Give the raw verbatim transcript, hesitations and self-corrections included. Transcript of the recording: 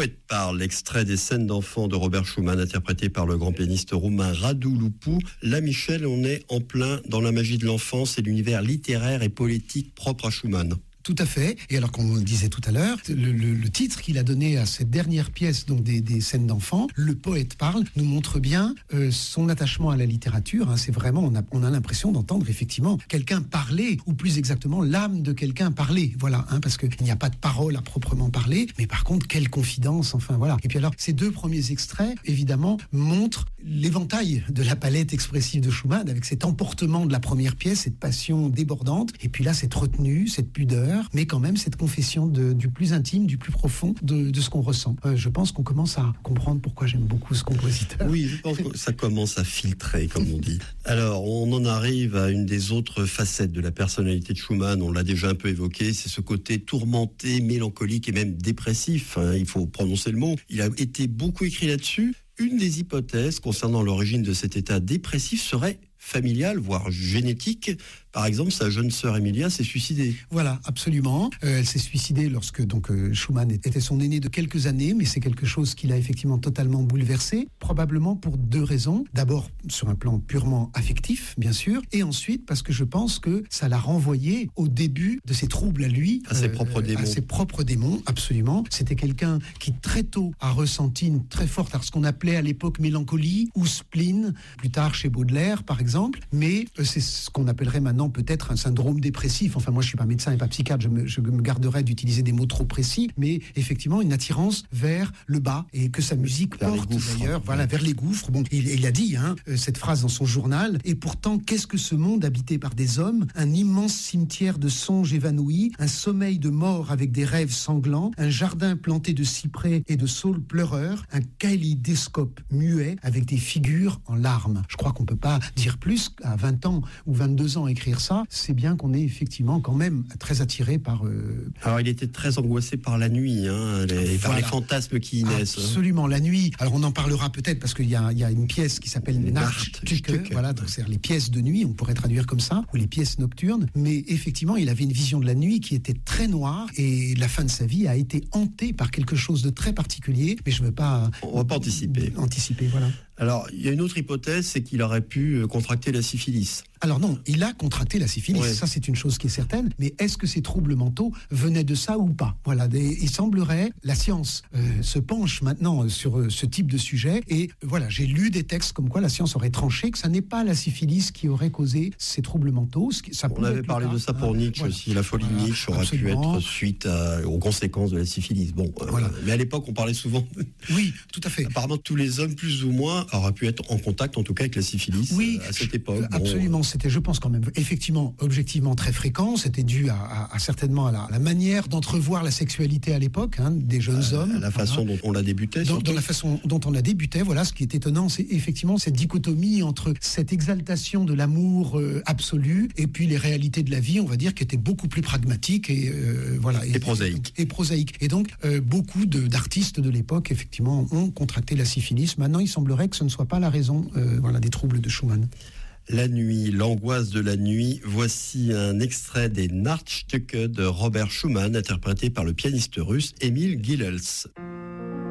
poète parle, extrait des scènes d'enfants de Robert Schumann, interprété par le grand pianiste roumain Radu Lupu. Là, Michel, on est en plein dans la magie de l'enfance et l'univers littéraire et politique propre à Schumann. Tout à fait. Et alors, comme on le disait tout à l'heure, le, le, le titre qu'il a donné à cette dernière pièce, donc des, des scènes d'enfants, Le poète parle, nous montre bien euh, son attachement à la littérature. Hein. C'est vraiment, on a, on a l'impression d'entendre effectivement quelqu'un parler, ou plus exactement l'âme de quelqu'un parler. Voilà, hein, parce qu'il n'y a pas de parole à proprement parler, mais par contre, quelle confidence. Enfin voilà. Et puis alors, ces deux premiers extraits, évidemment, montrent l'éventail de la palette expressive de Schumann, avec cet emportement de la première pièce, cette passion débordante, et puis là, cette retenue, cette pudeur, mais quand même cette confession de, du plus intime, du plus profond de, de ce qu'on ressent. Euh, je pense qu'on commence à comprendre pourquoi j'aime beaucoup ce compositeur. Oui, je pense que ça commence à filtrer, comme on dit. Alors, on en arrive à une des autres facettes de la personnalité de Schumann, on l'a déjà un peu évoqué, c'est ce côté tourmenté, mélancolique et même dépressif, hein, il faut prononcer le mot. Il a été beaucoup écrit là-dessus. Une des hypothèses concernant l'origine de cet état dépressif serait familiale, voire génétique. Par exemple, sa jeune sœur Emilia s'est suicidée. Voilà, absolument. Euh, elle s'est suicidée lorsque donc euh, Schumann était son aîné de quelques années, mais c'est quelque chose qui l'a effectivement totalement bouleversé, probablement pour deux raisons. D'abord, sur un plan purement affectif, bien sûr, et ensuite parce que je pense que ça l'a renvoyé au début de ses troubles à lui. À ses euh, propres démons. À ses propres démons, absolument. C'était quelqu'un qui très tôt a ressenti une très forte, ce qu'on appelait à l'époque mélancolie ou spleen, plus tard chez Baudelaire, par exemple. Mais euh, c'est ce qu'on appellerait maintenant peut-être un syndrome dépressif. Enfin, moi, je suis pas médecin et pas psychiatre, je me, je me garderais d'utiliser des mots trop précis, mais effectivement, une attirance vers le bas et que sa musique vers porte gouffres, d'ailleurs, hein. voilà, vers les gouffres. Bon, il, il a dit hein, cette phrase dans son journal. Et pourtant, qu'est-ce que ce monde habité par des hommes? Un immense cimetière de songes évanouis, un sommeil de mort avec des rêves sanglants, un jardin planté de cyprès et de saules pleureurs, un kaléidoscope muet avec des figures en larmes. Je crois qu'on peut pas dire plus à vingt ans ou vingt-deux ans écrire ça, c'est bien qu'on est effectivement quand même très attiré par... Euh... Alors il était très angoissé par la nuit, hein, les, voilà. par les fantasmes qui y naissent. Absolument, la nuit. Alors on en parlera peut-être parce qu'il y a, il y a une pièce qui s'appelle Nachtstücke, voilà, donc c'est-à-dire les pièces de nuit, on pourrait traduire comme ça, ou les pièces nocturnes, mais effectivement il avait une vision de la nuit qui était très noire et la fin de sa vie a été hantée par quelque chose de très particulier, mais je ne veux pas... On ne va pas anticiper. Anticiper, voilà. Alors, il y a une autre hypothèse, c'est qu'il aurait pu contracter la syphilis. Alors non, il a contracté la syphilis, ouais. Ça c'est une chose qui est certaine, mais est-ce que ces troubles mentaux venaient de ça ou pas? Voilà, des, il semblerait, la science euh, se penche maintenant sur euh, ce type de sujet, et euh, voilà, j'ai lu des textes comme quoi la science aurait tranché que ça n'est pas la syphilis qui aurait causé ces troubles mentaux. Ça On avait parlé de ça pour hein, Nietzsche voilà. aussi, la folie voilà, de Nietzsche aurait absolument. pu être suite à, aux conséquences de la syphilis. Bon, euh, voilà. Mais à l'époque on parlait souvent... Oui, tout à fait. Apparemment tous les hommes plus ou moins auraient pu être en contact en tout cas avec la syphilis oui, à cette époque. Absolument, bon, c'était je pense quand même effectivement objectivement très fréquent, c'était dû à, à, à certainement à la, à la manière d'entrevoir la sexualité à l'époque hein, des jeunes euh, hommes. La façon voilà. dont on la débutait. Dans, dans la façon dont on la débutait, voilà, ce qui est étonnant, c'est effectivement cette dichotomie entre cette exaltation de l'amour euh, absolu et puis les réalités de la vie, on va dire, qui étaient beaucoup plus pragmatiques et euh, voilà. Et, et prosaïques. Et, et prosaïques. Et donc euh, beaucoup de, d'artistes de l'époque effectivement ont contracté la syphilis. Maintenant, il semblerait que ce ne soit pas la raison Euh, voilà, des troubles de Schumann. La nuit, l'angoisse de la nuit. Voici un extrait des Nachtstücke de Robert Schumann, interprété par le pianiste russe Emil Gilels.